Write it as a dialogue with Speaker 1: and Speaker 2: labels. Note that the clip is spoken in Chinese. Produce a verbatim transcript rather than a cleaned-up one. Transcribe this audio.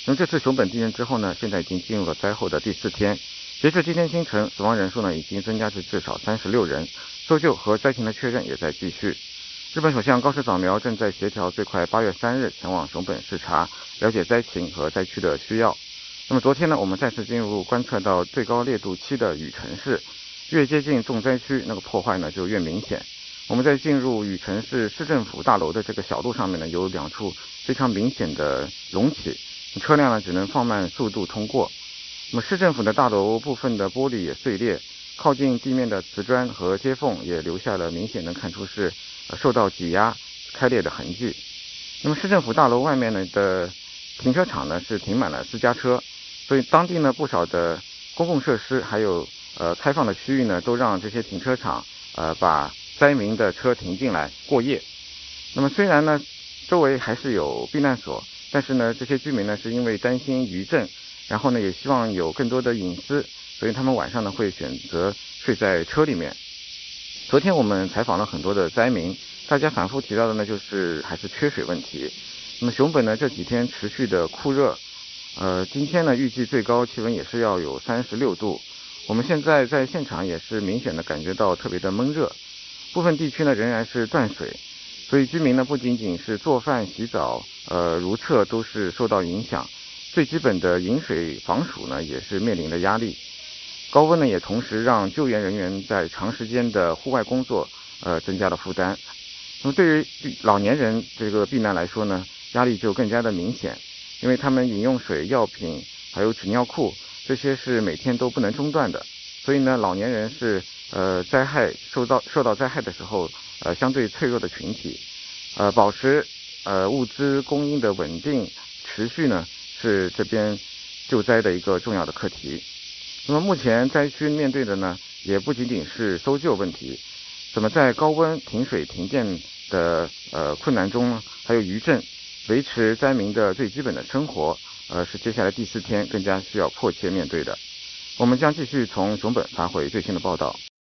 Speaker 1: 那么这次熊本地震之后呢，现在已经进入了灾后的第四天，截至今天清晨，死亡人数呢已经增加至至少三十六人，搜救和灾情的确认也在继续。日本首相高市早苗正在协调最快八月三日前往熊本视察，了解灾情和灾区的需要。那么昨天呢，我们再次进入观测到最高烈度七的雨城市，越接近重灾区，那个破坏呢就越明显。我们在进入雨城市市政府大楼的这个小路上面呢，有两处非常明显的隆起，车辆呢只能放慢速度通过。那么市政府的大楼部分的玻璃也碎裂，靠近地面的瓷砖和接缝也留下了明显能看出是受到挤压开裂的痕迹。那么市政府大楼外面呢的停车场呢是停满了私家车，所以当地呢不少的公共设施还有呃开放的区域呢都让这些停车场呃把灾民的车停进来过夜。那么虽然呢周围还是有避难所，但是呢这些居民呢是因为担心余震，然后呢也希望有更多的隐私，所以他们晚上呢会选择睡在车里面。昨天我们采访了很多的灾民，大家反复提到的呢就是还是缺水问题。那么熊本呢这几天持续的酷热，呃今天呢预计最高气温也是要有三十六度。我们现在在现场也是明显的感觉到特别的闷热，部分地区呢仍然是断水，所以居民呢不仅仅是做饭洗澡呃如厕都是受到影响，最基本的饮水防暑呢也是面临的压力。高温呢也同时让救援人员在长时间的户外工作呃增加了负担。那么对于老年人这个避难来说呢，压力就更加的明显，因为他们饮用水、药品还有纸尿裤这些是每天都不能中断的，所以呢老年人是呃灾害受到受到灾害的时候呃相对脆弱的群体，呃保持呃物资供应的稳定持续呢是这边救灾的一个重要的课题。那么目前灾区面对的呢也不仅仅是搜救问题，怎么在高温停水停电的呃困难中呢，还有余震维持灾民的最基本的生活，呃是接下来第四天更加需要迫切面对的。我们将继续从熊本发回最新的报道。